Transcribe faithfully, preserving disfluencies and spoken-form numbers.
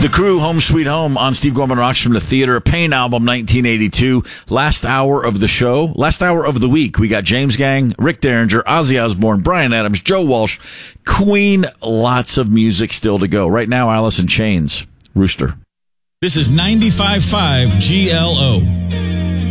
The Crew, Home Sweet Home on Steve Gorman Rocks from the Theater of Pain album, nineteen eighty-two. Last hour of the show, last hour of the week. We got James Gang, Rick Derringer, Ozzy Osbourne, Bryan Adams, Joe Walsh, Queen. Lots of music still to go. Right now, Alice in Chains, Rooster. This is ninety-five point five G L O.